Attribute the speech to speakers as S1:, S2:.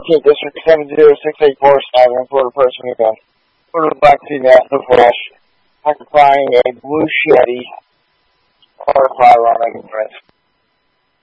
S1: 14th District, 70684, for the person who got ordered black female, no flash, occupying a blue Chevy, R5 on Megan Prince.